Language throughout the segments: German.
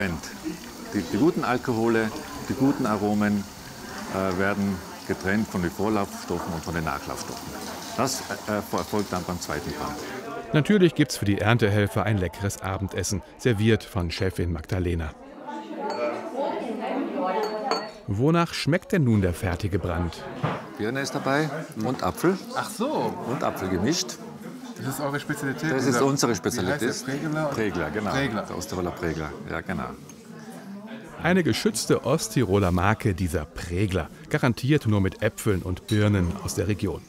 Die guten Alkohole, die guten Aromen werden getrennt von den Vorlaufstoffen und von den Nachlaufstoffen. Das erfolgt dann beim zweiten Brand. Natürlich gibt's für die Erntehelfer ein leckeres Abendessen, serviert von Chefin Magdalena. Wonach schmeckt denn nun der fertige Brand? Birne ist dabei und Apfel. Ach so. Und Apfel gemischt. Das ist eure Spezialität? Das ist unsere Spezialität. Wie heißt der? Pregler? Pregler, genau. Pregler. Der Osttiroler Pregler, ja genau. Eine geschützte Osttiroler Marke, dieser Pregler, garantiert nur mit Äpfeln und Birnen aus der Region.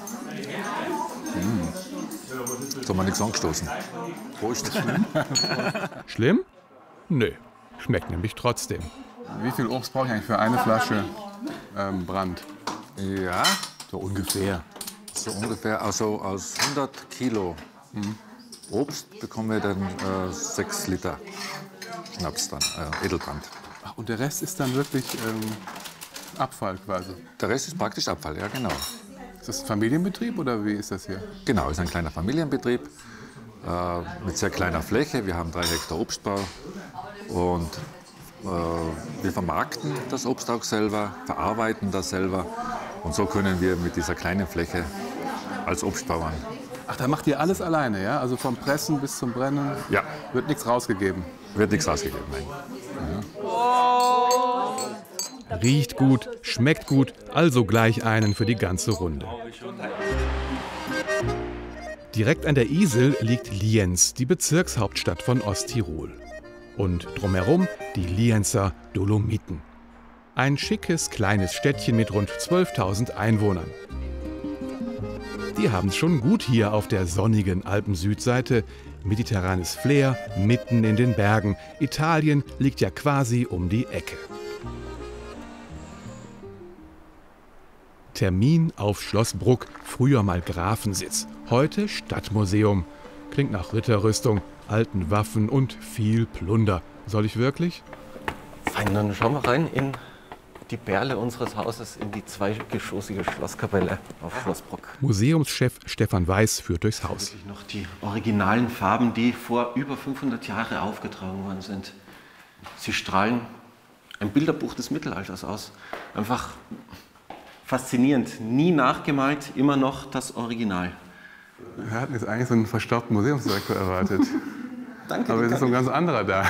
Soll man nichts angestoßen. Prost. Schlimm? Nö, schmeckt nämlich trotzdem. Wie viel Obst brauche ich eigentlich für eine Flasche Brand? Ja, So ungefähr. so ungefähr. Also aus 100 Kilo Obst bekommen wir dann 6 Liter Schnaps, dann, Edelbrand. Ach, und der Rest ist dann wirklich Abfall quasi? Der Rest ist praktisch Abfall, ja genau. Ist das ein Familienbetrieb oder wie ist das hier? Genau, ist ein kleiner Familienbetrieb mit sehr kleiner Fläche. Wir haben 3 Hektar Obstbau und wir vermarkten das Obst auch selber, verarbeiten das selber und so können wir mit dieser kleinen Fläche als Obstbauern. Ach, da macht ihr alles alleine, ja? Also vom Pressen bis zum Brennen? Ja. Wird nichts rausgegeben? Wird nichts rausgegeben, nein. Riecht gut, schmeckt gut, also gleich einen für die ganze Runde. Direkt an der Isel liegt Lienz, die Bezirkshauptstadt von Osttirol. Und drumherum die Lienzer Dolomiten. Ein schickes, kleines Städtchen mit rund 12.000 Einwohnern. Die haben es schon gut hier auf der sonnigen Alpen-Südseite. Mediterranes Flair, mitten in den Bergen. Italien liegt ja quasi um die Ecke. Termin auf Schloss Bruck, früher mal Grafensitz. Heute Stadtmuseum. Klingt nach Ritterrüstung, alten Waffen und viel Plunder. Soll ich wirklich? Fein, dann schauen wir rein in die Perle unseres Hauses, in die zweigeschossige Schlosskapelle auf Schloss Bruck. Museumschef Stefan Weiß führt durchs Haus. Wirklich noch die originalen Farben, die vor über 500 Jahren aufgetragen worden sind. Sie strahlen ein Bilderbuch des Mittelalters aus. Einfach faszinierend. Nie nachgemalt, immer noch das Original. Wir hatten jetzt eigentlich so einen verstaubten Museumsdirektor erwartet. Danke. Aber es ist so ein ganz anderer da.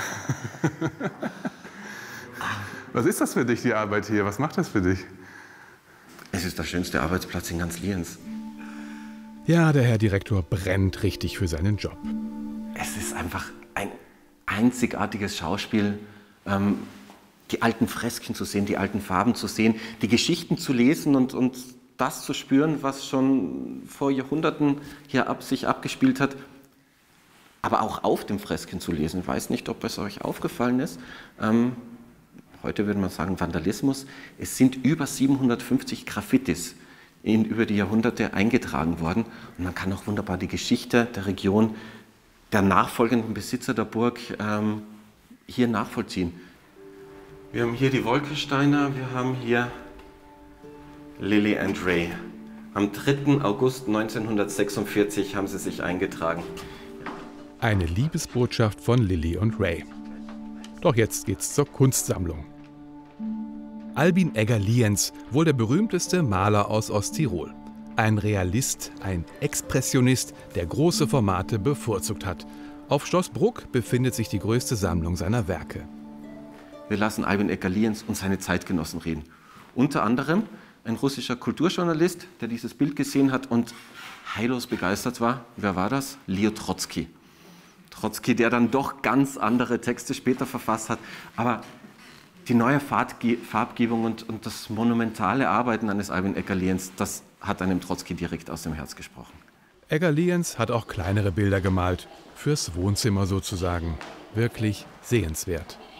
Was ist das für dich, die Arbeit hier? Was macht das für dich? Es ist der schönste Arbeitsplatz in ganz Lienz. Ja, der Herr Direktor brennt richtig für seinen Job. Es ist einfach ein einzigartiges Schauspiel, die alten Fresken zu sehen, die alten Farben zu sehen, die Geschichten zu lesen und das zu spüren, was schon vor Jahrhunderten hier sich abgespielt hat. Aber auch auf den Fresken zu lesen. Ich weiß nicht, ob es euch aufgefallen ist. Heute würde man sagen Vandalismus. Es sind über 750 Graffitis über die Jahrhunderte eingetragen worden. Und man kann auch wunderbar die Geschichte der Region, der nachfolgenden Besitzer der Burg hier nachvollziehen. Wir haben hier die Wolkensteiner, wir haben hier Lily and Ray. Am 3. August 1946 haben sie sich eingetragen. Eine Liebesbotschaft von Lily und Ray. Doch jetzt geht's zur Kunstsammlung. Albin Egger-Lienz, wohl der berühmteste Maler aus Osttirol. Ein Realist, ein Expressionist, der große Formate bevorzugt hat. Auf Schloss Bruck befindet sich die größte Sammlung seiner Werke. Wir lassen Albin Egger-Lienz und seine Zeitgenossen reden. Unter anderem ein russischer Kulturjournalist, der dieses Bild gesehen hat und heillos begeistert war. Wer war das? Leo Trotzki. Trotzki, der dann doch ganz andere Texte später verfasst hat. Aber die neue Farbgebung und das monumentale Arbeiten eines Albin Egger-Lienz, das hat einem Trotzki direkt aus dem Herz gesprochen. Egger-Lienz hat auch kleinere Bilder gemalt, fürs Wohnzimmer sozusagen. Wirklich sehenswert.